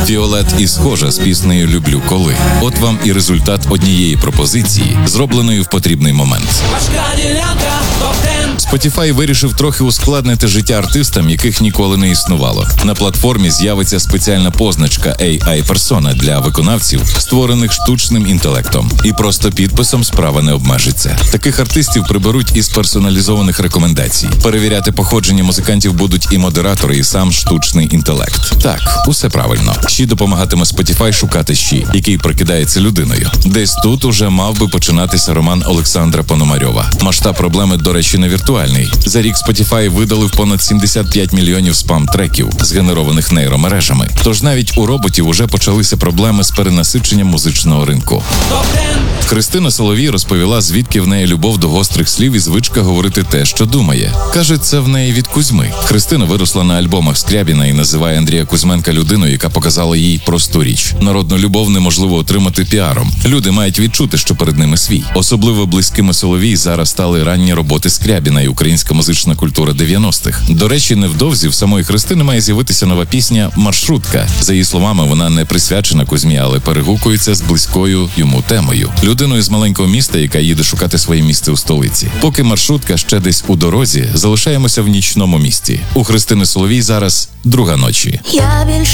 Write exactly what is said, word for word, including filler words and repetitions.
Віолет і схожа з піснею «Люблю коли». От вам і результат однієї пропозиції, зробленої в потрібний момент. Spotify вирішив трохи ускладнити життя артистам, яких ніколи не існувало. На платформі з'явиться спеціальна позначка ей ай-персона для виконавців, створених штучним інтелектом. І просто підписом справа не обмежиться. Таких артистів приберуть із персоналізованих рекомендацій. Перевіряти походження музикантів будуть і модератори, і сам штучний інтелект. Так, усе правильно. Щі допомагатиме Spotify шукати щі, який прикидається людиною. Десь тут уже мав би починатися роман Олександра Пономарьова. Масштаб проблеми, до речі, не віртуальний. За рік Spotify видалив понад сімдесят п'ять мільйонів спам-треків, згенерованих нейромережами. Тож навіть у роботів уже почалися проблеми з перенасиченням музичного ринку. Христина Соловій розповіла, звідки в неї любов до гострих слів і звичка говорити те, що думає. Каже, це в неї від Кузьми. Христина виросла на альбомах Скрябіна і називає Андрія Кузьменка людиною, яка показала їй просту річ. Народну любов неможливо отримати піаром. Люди мають відчути, що перед ними свій. Особливо близькими Соловій зараз стали ранні роботи Скрябіна і українська музична культура дев'яностих. До речі, невдовзі в самої Христини має з'явитися нова пісня «Маршрутка». За її словами, вона не присвячена Кузьмі, але перегукується з близькою йому темою. Людиною з маленького міста, яка їде шукати своє місце у столиці. Поки маршрутка ще десь у дорозі, залишаємося в нічному місті. У Христини Соловій зараз друга ночі.